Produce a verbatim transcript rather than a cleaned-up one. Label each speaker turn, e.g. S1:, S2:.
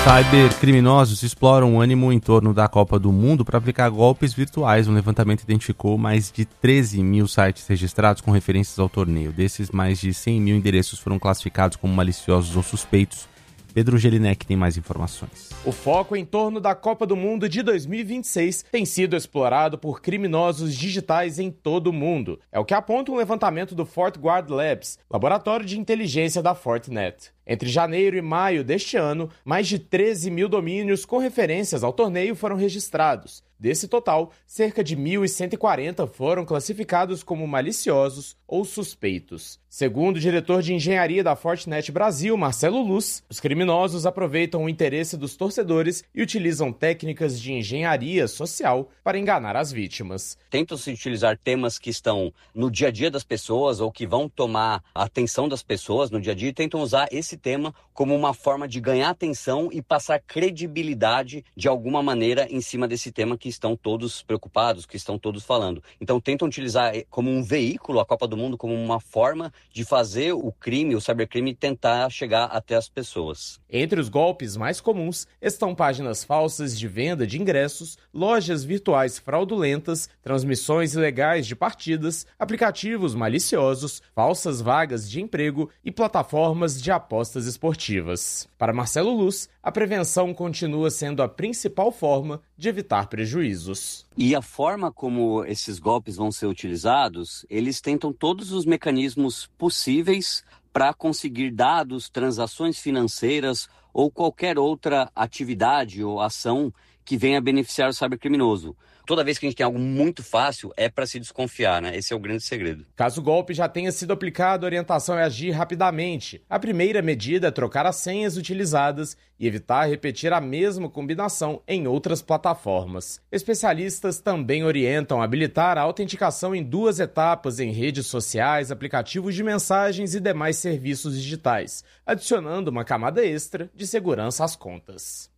S1: Cybercriminosos exploram o ânimo em torno da Copa do Mundo para aplicar golpes virtuais. Um levantamento identificou mais de treze mil sites registrados com referências ao torneio. Desses, mais de cem mil endereços foram classificados como maliciosos ou suspeitos. Pedro Gelinek tem mais informações.
S2: O foco em torno da Copa do Mundo de dois mil e vinte e seis tem sido explorado por criminosos digitais em todo o mundo. É o que aponta um levantamento do FortGuard Labs, laboratório de inteligência da Fortinet. Entre janeiro e maio deste ano, mais de treze mil domínios com referências ao torneio foram registrados. Desse total, cerca de mil cento e quarenta foram classificados como maliciosos ou suspeitos. Segundo o diretor de engenharia da Fortinet Brasil, Marcelo Luz, os criminosos aproveitam o interesse dos torcedores e utilizam técnicas de engenharia social para enganar as vítimas.
S3: Tentam-se utilizar temas que estão no dia a dia das pessoas ou que vão tomar a atenção das pessoas no dia a dia e tentam usar esse tema como uma forma de ganhar atenção e passar credibilidade de alguma maneira em cima desse tema que estão todos preocupados, que estão todos falando. Então tentam utilizar como um veículo a Copa do Mundo, como uma forma de fazer o crime, o cybercrime, tentar chegar até as pessoas.
S2: Entre os golpes mais comuns estão páginas falsas de venda de ingressos, lojas virtuais fraudulentas, transmissões ilegais de partidas, aplicativos maliciosos, falsas vagas de emprego e plataformas de apostas esportivas. Para Marcelo Luz, a prevenção continua sendo a principal forma de evitar prejuízos.
S3: E a forma como esses golpes vão ser utilizados, eles tentam todos os mecanismos possíveis para conseguir dados, transações financeiras ou qualquer outra atividade ou ação que venha beneficiar o cybercriminoso. Toda vez que a gente tem algo muito fácil, é para se desconfiar, né? Esse é o grande segredo.
S2: Caso o golpe já tenha sido aplicado, a orientação é agir rapidamente. A primeira medida é trocar as senhas utilizadas e evitar repetir a mesma combinação em outras plataformas. Especialistas também orientam a habilitar a autenticação em duas etapas em redes sociais, aplicativos de mensagens e demais serviços digitais, adicionando uma camada extra de segurança às contas.